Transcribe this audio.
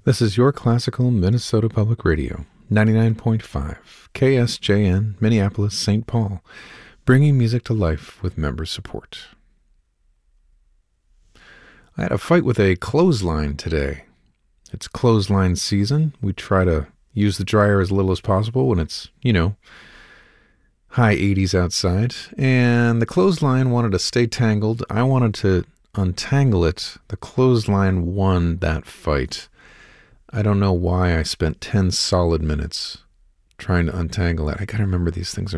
This is your classical Minnesota Public Radio, 99.5, KSJN, Minneapolis, St. Paul, bringing music to life with member support. I had a fight with a clothesline today. It's clothesline season. We try to use the dryer as little as possible when it's, high 80s outside. And the clothesline wanted to stay tangled. I wanted to untangle it. The clothesline won that fight. I don't know why I spent 10 solid minutes trying to untangle it. I gotta remember these things